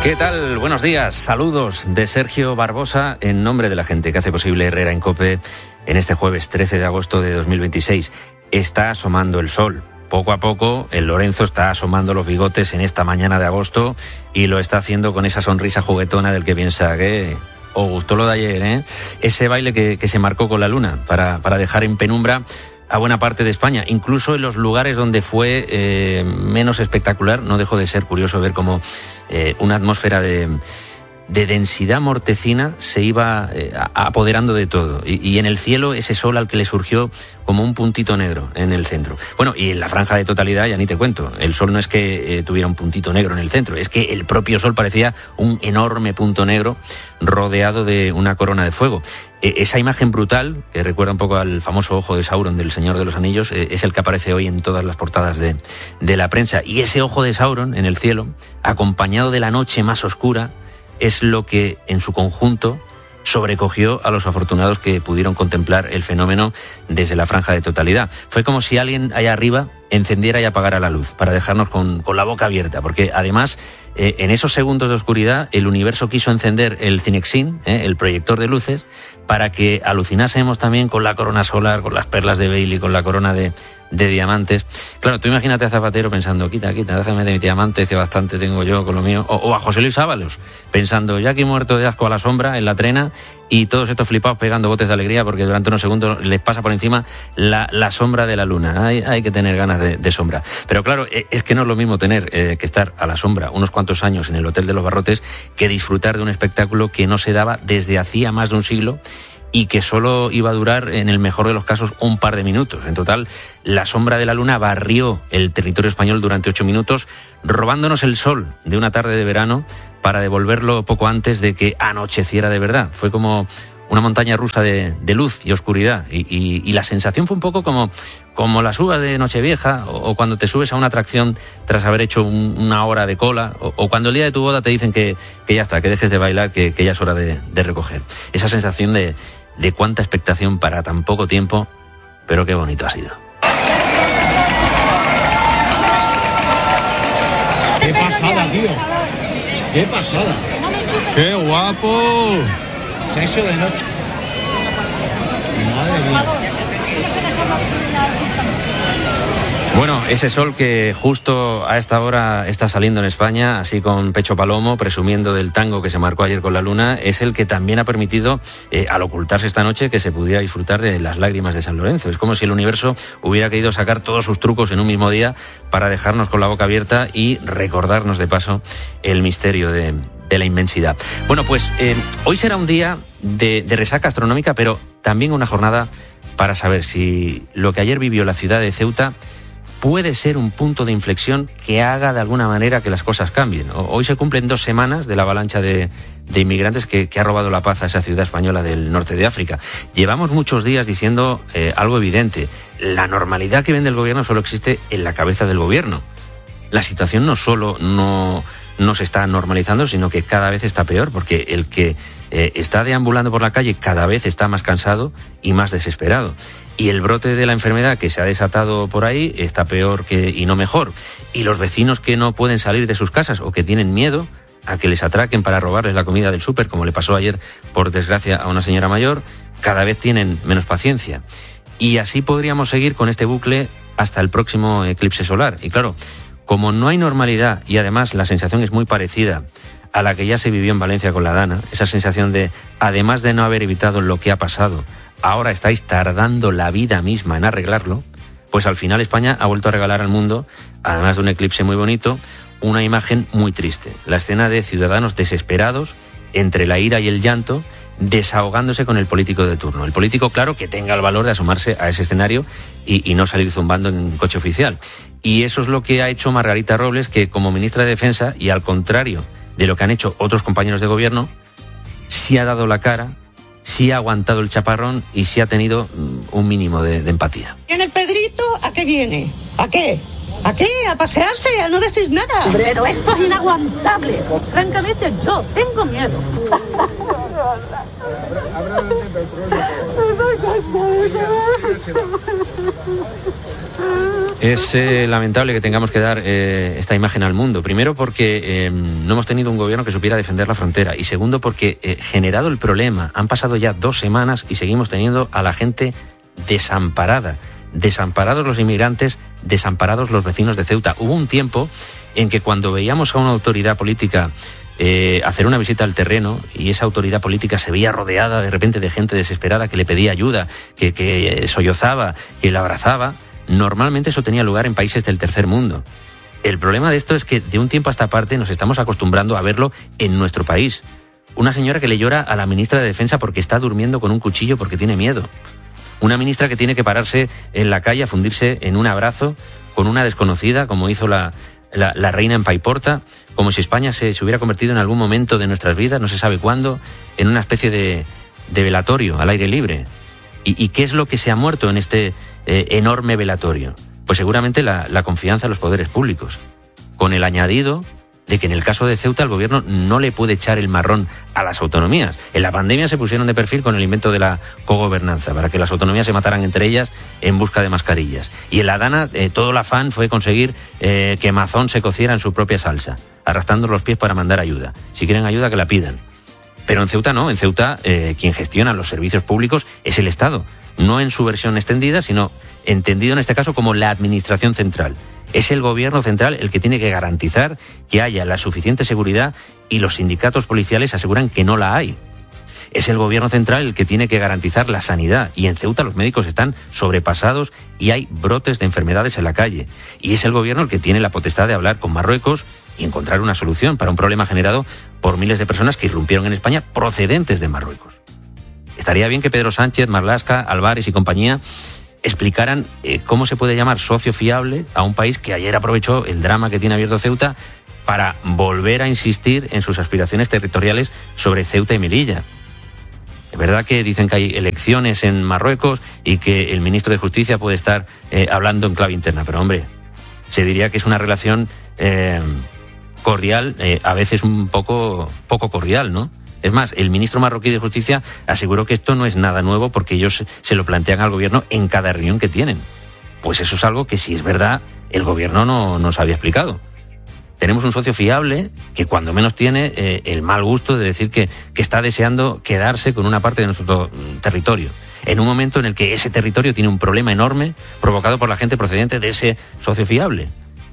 ¿Qué tal? Buenos días. Saludos de Sergio Barbosa en nombre de la gente que hace posible Herrera en COPE en este jueves 13 de agosto de 2026. Está asomando el sol. Poco a poco el Lorenzo está asomando los bigotes en esta mañana de agosto y lo está haciendo con esa sonrisa juguetona del que piensa que os gustó lo de ayer, ¿eh? Ese baile que se marcó con la luna para dejar en penumbra a buena parte de España, incluso en los lugares donde fue menos espectacular. No dejó de ser curioso ver cómo una atmósfera de densidad mortecina se iba apoderando de todo. Y en el cielo ese sol al que le surgió como un puntito negro en el centro. Bueno, y en la franja de totalidad ya ni te cuento. El sol no es que tuviera un puntito negro en el centro, es que el propio sol parecía un enorme punto negro rodeado de una corona de fuego. Esa imagen brutal, que recuerda un poco al famoso ojo de Sauron del Señor de los Anillos, es el que aparece hoy en todas las portadas de la prensa. Y ese ojo de Sauron en el cielo, acompañado de la noche más oscura, es lo que en su conjunto sobrecogió a los afortunados que pudieron contemplar el fenómeno desde la franja de totalidad. Fue como si alguien allá arriba encendiera y apagara la luz para dejarnos con la boca abierta, porque además en esos segundos de oscuridad el universo quiso encender el Cinexin, el proyector de luces, para que alucinásemos también con la corona solar, con las perlas de Bailey, con la corona de diamantes. Claro, tú imagínate a Zapatero pensando, quita, déjame de mis diamantes, que bastante tengo yo con lo mío. O a José Luis Ábalos, pensando, ya aquí muerto de asco a la sombra, en la trena, y todos estos flipados pegando botes de alegría porque durante unos segundos les pasa por encima la sombra de la luna. Hay que tener ganas de sombra. Pero claro, es que no es lo mismo tener que estar a la sombra unos cuantos años en el Hotel de los Barrotes que disfrutar de un espectáculo que no se daba desde hacía más de un siglo y que solo iba a durar, en el mejor de los casos, un par de minutos. En total, la sombra de la luna barrió el territorio español durante 8 minutos, robándonos el sol de una tarde de verano para devolverlo poco antes de que anocheciera de verdad. Fue como una montaña rusa de luz y oscuridad. Y la sensación fue un poco como las uvas de Nochevieja, o cuando te subes a una atracción tras haber hecho una hora de cola, o cuando el día de tu boda te dicen que ya está, que dejes de bailar, que ya es hora de recoger. Esa sensación de cuánta expectación para tan poco tiempo, pero qué bonito ha sido. ¡Qué pasada, tío! ¡Qué pasada! ¡Qué guapo! Se ha hecho de noche. Madre mía. Bueno, ese sol que justo a esta hora está saliendo en España, así con pecho palomo, presumiendo del tango que se marcó ayer con la luna, es el que también ha permitido, al ocultarse esta noche, que se pudiera disfrutar de las lágrimas de San Lorenzo. Es como si el universo hubiera querido sacar todos sus trucos en un mismo día para dejarnos con la boca abierta y recordarnos de paso el misterio de la inmensidad. Bueno, pues hoy será un día de resaca astronómica, pero también una jornada para saber si lo que ayer vivió la ciudad de Ceuta puede ser un punto de inflexión que haga de alguna manera que las cosas cambien. Hoy se cumplen 2 semanas de la avalancha de inmigrantes que ha robado la paz a esa ciudad española del norte de África. Llevamos muchos días diciendo algo evidente. La normalidad que vende el gobierno solo existe en la cabeza del gobierno. La situación no solo no se está normalizando, sino que cada vez está peor, porque el que está deambulando por la calle cada vez está más cansado y más desesperado. Y el brote de la enfermedad que se ha desatado por ahí está peor y no mejor. Y los vecinos que no pueden salir de sus casas o que tienen miedo a que les atraquen para robarles la comida del súper, como le pasó ayer, por desgracia, a una señora mayor, cada vez tienen menos paciencia. Y así podríamos seguir con este bucle hasta el próximo eclipse solar. Y claro, como no hay normalidad y además la sensación es muy parecida a la que ya se vivió en Valencia con la Dana, esa sensación de, además de no haber evitado lo que ha pasado, ahora estáis tardando la vida misma en arreglarlo, pues al final España ha vuelto a regalar al mundo, además de un eclipse muy bonito, una imagen muy triste. La escena de ciudadanos desesperados, entre la ira y el llanto, desahogándose con el político de turno. El político, claro, que tenga el valor de asomarse a ese escenario y no salir zumbando en un coche oficial. Y eso es lo que ha hecho Margarita Robles, que como ministra de Defensa, y al contrario de lo que han hecho otros compañeros de gobierno, sí ha dado la cara, sí ha aguantado el chaparrón y sí ha tenido un mínimo de empatía. ¿En el Pedrito a qué viene? ¿A qué? ¿A qué? ¿A pasearse? ¿A no decir nada? Pero esto es inaguantable. Francamente, yo tengo miedo. Es lamentable que tengamos que dar esta imagen al mundo. Primero porque no hemos tenido un gobierno que supiera defender la frontera. Y segundo porque, generado el problema, han pasado ya 2 semanas y seguimos teniendo a la gente desamparada. Desamparados los inmigrantes, desamparados los vecinos de Ceuta. Hubo un tiempo en que cuando veíamos a una autoridad política hacer una visita al terreno y esa autoridad política se veía rodeada de repente de gente desesperada que le pedía ayuda, que sollozaba, que la abrazaba, normalmente eso tenía lugar en países del tercer mundo. El problema de esto es que de un tiempo a esta parte nos estamos acostumbrando a verlo en nuestro país. Una señora que le llora a la ministra de Defensa porque está durmiendo con un cuchillo porque tiene miedo. Una ministra que tiene que pararse en la calle a fundirse en un abrazo con una desconocida, como hizo la reina en Paiporta, como si España se hubiera convertido en algún momento de nuestras vidas, no se sabe cuándo, en una especie de velatorio al aire libre. ¿Y qué es lo que se ha muerto en este enorme velatorio? Pues seguramente la confianza en los poderes públicos, con el añadido de que en el caso de Ceuta el gobierno no le puede echar el marrón a las autonomías. En la pandemia se pusieron de perfil con el invento de la cogobernanza, para que las autonomías se mataran entre ellas en busca de mascarillas. Y en la Dana todo el afán fue conseguir que Mazón se cociera en su propia salsa, arrastrando los pies para mandar ayuda. Si quieren ayuda, que la pidan. Pero en Ceuta no, en Ceuta quien gestiona los servicios públicos es el Estado, no en su versión extendida, sino entendido en este caso como la administración central. Es el gobierno central el que tiene que garantizar que haya la suficiente seguridad y los sindicatos policiales aseguran que no la hay. Es el gobierno central el que tiene que garantizar la sanidad y en Ceuta los médicos están sobrepasados y hay brotes de enfermedades en la calle. Y es el gobierno el que tiene la potestad de hablar con Marruecos y encontrar una solución para un problema generado por miles de personas que irrumpieron en España procedentes de Marruecos. Estaría bien que Pedro Sánchez, Marlaska, Álvarez y compañía explicaran cómo se puede llamar socio fiable a un país que ayer aprovechó el drama que tiene abierto Ceuta para volver a insistir en sus aspiraciones territoriales sobre Ceuta y Melilla. Es verdad que dicen que hay elecciones en Marruecos y que el ministro de Justicia puede estar hablando en clave interna, pero hombre, se diría que es una relación cordial, a veces un poco cordial, ¿no? Es más, el ministro marroquí de Justicia aseguró que esto no es nada nuevo porque ellos se lo plantean al gobierno en cada reunión que tienen. Pues eso es algo que, si es verdad, el gobierno no nos había explicado. Tenemos un socio fiable que cuando menos tiene el mal gusto de decir que está deseando quedarse con una parte de nuestro territorio, en un momento en el que ese territorio tiene un problema enorme provocado por la gente procedente de ese socio fiable.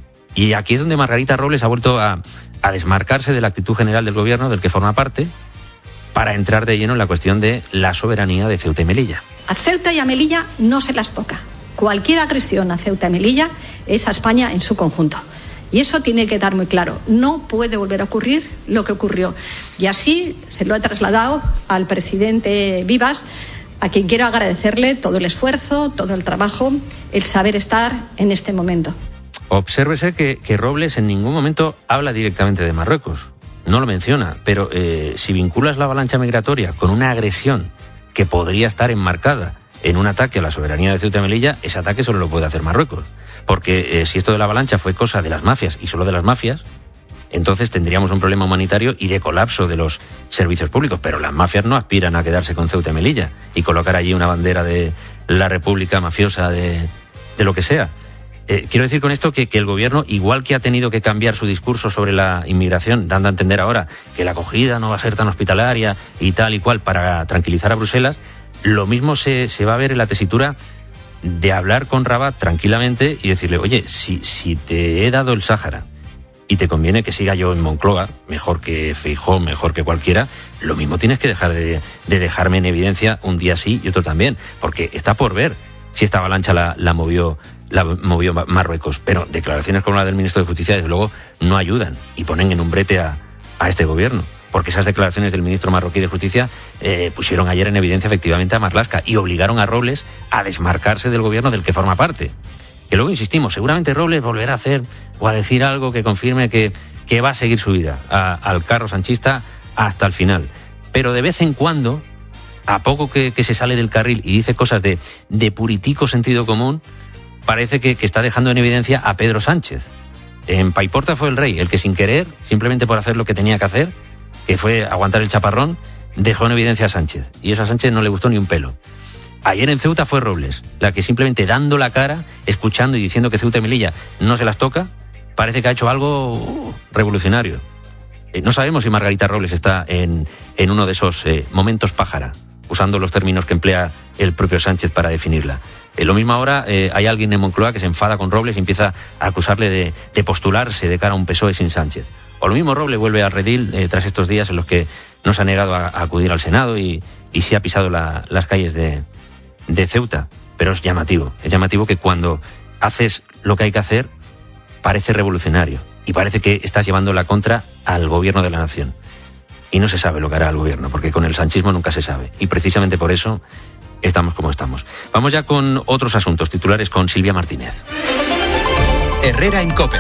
Y aquí es donde Margarita Robles ha vuelto a desmarcarse de la actitud general del gobierno del que forma parte, para entrar de lleno en la cuestión de la soberanía de Ceuta y Melilla. A Ceuta y a Melilla no se las toca. Cualquier agresión a Ceuta y Melilla es a España en su conjunto. Y eso tiene que quedar muy claro. No puede volver a ocurrir lo que ocurrió. Y así se lo he trasladado al presidente Vivas, a quien quiero agradecerle todo el esfuerzo, todo el trabajo, el saber estar en este momento. Obsérvese que Robles en ningún momento habla directamente de Marruecos. No lo menciona, pero si vinculas la avalancha migratoria con una agresión que podría estar enmarcada en un ataque a la soberanía de Ceuta y Melilla, ese ataque solo lo puede hacer Marruecos. Porque si esto de la avalancha fue cosa de las mafias y solo de las mafias, entonces tendríamos un problema humanitario y de colapso de los servicios públicos. Pero las mafias no aspiran a quedarse con Ceuta y Melilla y colocar allí una bandera de la república mafiosa de lo que sea. Quiero decir con esto que el gobierno, igual que ha tenido que cambiar su discurso sobre la inmigración, dando a entender ahora que la acogida no va a ser tan hospitalaria y tal y cual para tranquilizar a Bruselas, lo mismo se va a ver en la tesitura de hablar con Rabat tranquilamente y decirle, oye, si te he dado el Sáhara y te conviene que siga yo en Moncloa, mejor que Feijóo, mejor que cualquiera, lo mismo tienes que dejar de dejarme en evidencia un día sí y otro también, porque está por ver si esta avalancha la movió Marruecos, pero declaraciones como la del ministro de Justicia desde luego no ayudan y ponen en un brete a este gobierno, porque esas declaraciones del ministro marroquí de Justicia pusieron ayer en evidencia efectivamente a Marlaska y obligaron a Robles a desmarcarse del gobierno del que forma parte. Que luego insistimos, seguramente Robles volverá a hacer o a decir algo que confirme que va a seguir su vida al carro sanchista hasta el final, pero de vez en cuando, a poco que se sale del carril y dice cosas de puritico sentido común, parece que está dejando en evidencia a Pedro Sánchez. En Paiporta fue el rey el que sin querer, simplemente por hacer lo que tenía que hacer, que fue aguantar el chaparrón, dejó en evidencia a Sánchez. Y eso a Sánchez no le gustó ni un pelo. Ayer en Ceuta fue Robles, la que simplemente dando la cara, escuchando y diciendo que Ceuta y Melilla no se las toca, parece que ha hecho algo revolucionario. No sabemos si Margarita Robles está en uno de esos momentos pájara, usando los términos que emplea el propio Sánchez para definirla. Lo mismo ahora hay alguien en Moncloa que se enfada con Robles y empieza a acusarle de postularse de cara a un PSOE sin Sánchez. O lo mismo Robles vuelve al redil tras estos días en los que no se ha negado a acudir al Senado y sí ha pisado las calles de Ceuta. Pero es llamativo que cuando haces lo que hay que hacer parece revolucionario y parece que estás llevando la contra al gobierno de la nación. Y no se sabe lo que hará el gobierno, porque con el sanchismo nunca se sabe. Y precisamente por eso estamos como estamos. Vamos ya con otros asuntos titulares con Silvia Martínez. Herrera en COPE.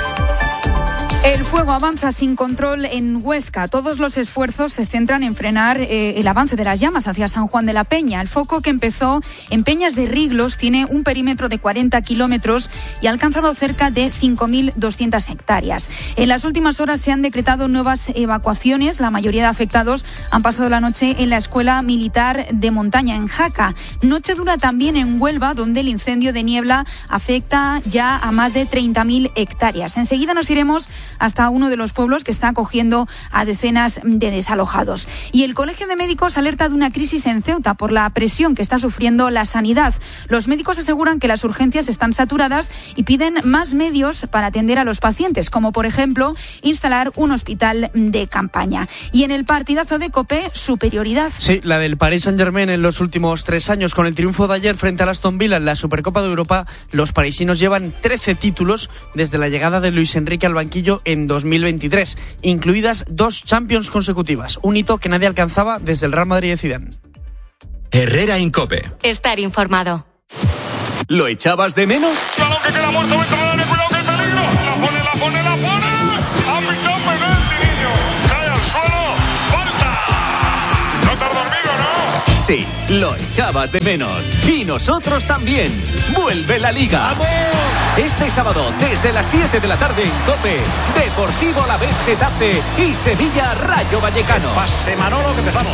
El fuego avanza sin control en Huesca. Todos los esfuerzos se centran en frenar el avance de las llamas hacia San Juan de la Peña. El foco, que empezó en Peñas de Riglos, tiene un perímetro de 40 kilómetros y ha alcanzado cerca de 5.200 hectáreas. En las últimas horas se han decretado nuevas evacuaciones. La mayoría de afectados han pasado la noche en la Escuela Militar de Montaña, en Jaca. Noche dura también en Huelva, donde el incendio de niebla afecta ya a más de 30.000 hectáreas. Enseguida nos iremos hasta uno de los pueblos que está acogiendo a decenas de desalojados. Y el Colegio de Médicos alerta de una crisis en Ceuta por la presión que está sufriendo la sanidad. Los médicos aseguran que las urgencias están saturadas y piden más medios para atender a los pacientes, como por ejemplo instalar un hospital de campaña. Y en el partidazo de COPE, superioridad. Sí, la del Paris Saint-Germain en los últimos 3 años. Con el triunfo de ayer frente al Aston Villa en la Supercopa de Europa, los parisinos llevan 13 títulos desde la llegada de Luis Enrique al banquillo en 2023, incluidas 2 Champions consecutivas, un hito que nadie alcanzaba desde el Real Madrid de Zidane. Herrera en COPE. Estar informado. ¿Lo echabas de menos? ¡Balón que queda muerto! ¡Cuidado que hay peligro! ¡La pone! ¡Han pitado penalti, niño! ¡Cae al suelo! ¡Falta! ¿No te has dormido, no? Sí, lo echabas de menos. Y nosotros también. ¡Vuelve la Liga! ¡Vamos! Este sábado, desde las 7 de la tarde en COPE, Deportivo Alavés Getafe y Sevilla Rayo Vallecano. Pase Manolo, que empezamos.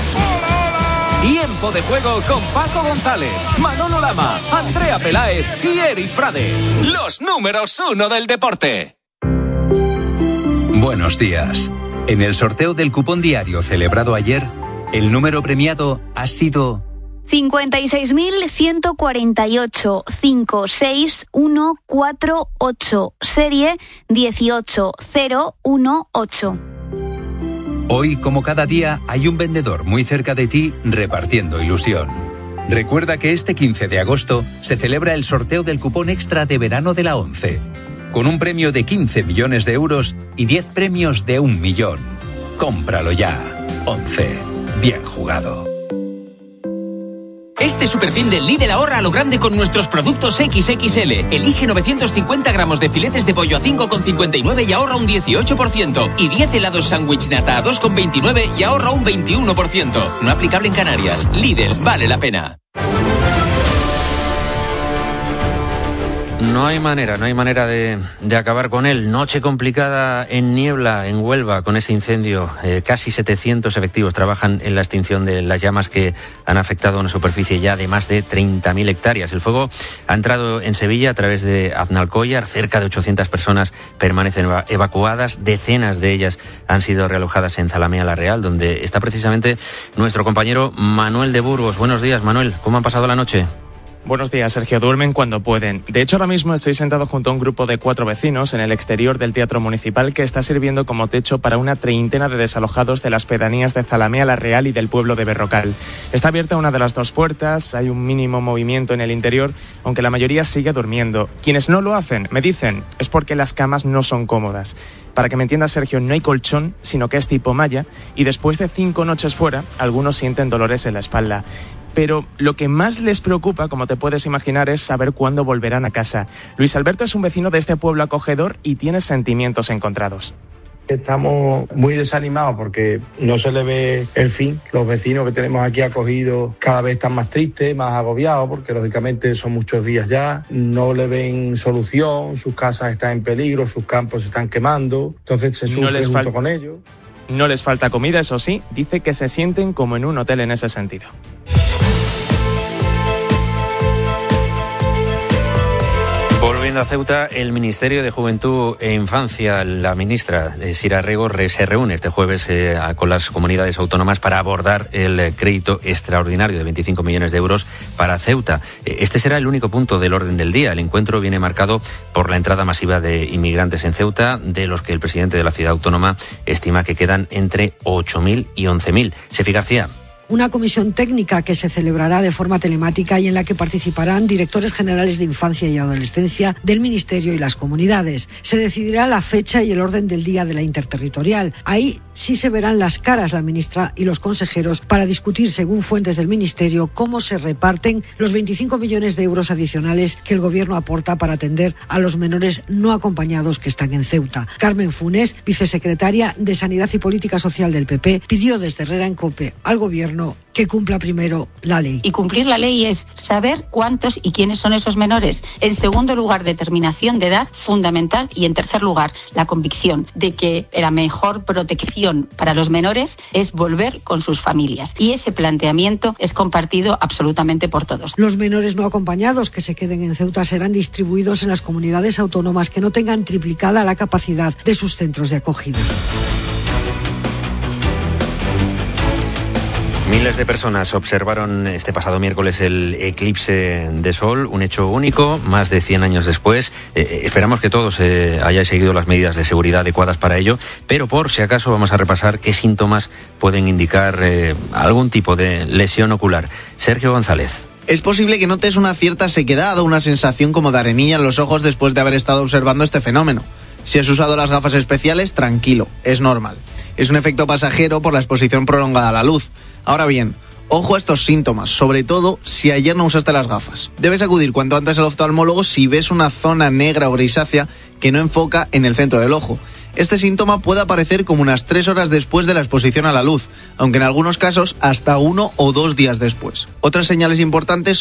Tiempo de juego con Paco González, Manolo Lama, Andrea Peláez y Eric Frade. Los números 1 del deporte. Buenos días. En el sorteo del cupón diario celebrado ayer, el número premiado ha sido 56.148 56148, serie 18018. Hoy, como cada día, hay un vendedor muy cerca de ti repartiendo ilusión. Recuerda que este 15 de agosto se celebra el sorteo del cupón extra de verano de la ONCE, con un premio de 15 millones de euros y 10 premios de 1 millón. Cómpralo ya. ONCE. Bien jugado. Este superfin del Lidl ahorra a lo grande con nuestros productos XXL. Elige 950 gramos de filetes de pollo a 5,59 y ahorra un 18%. Y 10 helados sándwich nata a 2,29 y ahorra un 21%. No aplicable en Canarias. Lidl, vale la pena. No hay manera de acabar con él. Noche complicada en Niebla, en Huelva, con ese incendio. Casi 700 efectivos trabajan en la extinción de las llamas que han afectado a una superficie ya de más de 30.000 hectáreas. El fuego ha entrado en Sevilla a través de Aznalcóllar. Cerca de 800 personas permanecen evacuadas. Decenas de ellas han sido realojadas en Zalamea la Real, donde está precisamente nuestro compañero Manuel de Burgos. Buenos días, Manuel. ¿Cómo han pasado la noche? Buenos días, Sergio. Duermen cuando pueden. De hecho, ahora mismo estoy sentado junto a un grupo de 4 vecinos en el exterior del Teatro Municipal, que está sirviendo como techo para una treintena de desalojados de las pedanías de Zalamea la Real y del pueblo de Berrocal. Está abierta una de las 2 puertas, hay un mínimo movimiento en el interior, aunque la mayoría sigue durmiendo. Quienes no lo hacen, me dicen, es porque las camas no son cómodas. Para que me entiendas, Sergio, no hay colchón, sino que es tipo malla, y después de 5 noches fuera, algunos sienten dolores en la espalda. Pero lo que más les preocupa, como te puedes imaginar, es saber cuándo volverán a casa. Luis Alberto es un vecino de este pueblo acogedor y tiene sentimientos encontrados. Estamos muy desanimados porque no se le ve el fin. Los vecinos que tenemos aquí acogidos cada vez están más tristes, más agobiados, porque lógicamente son muchos días ya, no le ven solución, sus casas están en peligro, sus campos se están quemando, entonces se sufre junto con ellos. No les falta comida, eso sí, dice que se sienten como en un hotel en ese sentido. Volviendo a Ceuta, el Ministerio de Juventud e Infancia, la ministra Sira Rego, se reúne este jueves con las comunidades autónomas para abordar el crédito extraordinario de 25 millones de euros para Ceuta. Este será el único punto del orden del día. El encuentro viene marcado por la entrada masiva de inmigrantes en Ceuta, de los que el presidente de la ciudad autónoma estima que quedan entre 8.000 y 11.000. Sefi García. Una comisión técnica que se celebrará de forma telemática y en la que participarán directores generales de infancia y adolescencia del Ministerio y las comunidades. Se decidirá la fecha y el orden del día de la interterritorial. Ahí sí se verán las caras la ministra y los consejeros para discutir, según fuentes del Ministerio, cómo se reparten los 25 millones de euros adicionales que el Gobierno aporta para atender a los menores no acompañados que están en Ceuta. Carmen Funes, vicesecretaria de Sanidad y Política Social del PP, pidió desde Herrera en COPE al Gobierno que cumpla primero la ley. Y cumplir la ley es saber cuántos y quiénes son esos menores. En segundo lugar, determinación de edad fundamental. Y en tercer lugar, la convicción de que la mejor protección para los menores es volver con sus familias. Y ese planteamiento es compartido absolutamente por todos. Los menores no acompañados que se queden en Ceuta serán distribuidos en las comunidades autónomas que no tengan triplicada la capacidad de sus centros de acogida. Miles de personas observaron este pasado miércoles el eclipse de sol, un hecho único, más de 100 años después. Esperamos que todos hayáis seguido las medidas de seguridad adecuadas para ello, pero por si acaso vamos a repasar qué síntomas pueden indicar algún tipo de lesión ocular. Sergio González. Es posible que notes una cierta sequedad o una sensación como de arenilla en los ojos después de haber estado observando este fenómeno. Si has usado las gafas especiales, tranquilo, es normal. Es un efecto pasajero por la exposición prolongada a la luz. Ahora bien, ojo a estos síntomas, sobre todo si ayer no usaste las gafas. Debes acudir cuanto antes al oftalmólogo si ves una zona negra o grisácea que no enfoca en el centro del ojo. Este síntoma puede aparecer como unas 3 horas después de la exposición a la luz, aunque en algunos casos hasta 1 o 2 días después. Otras señales importantes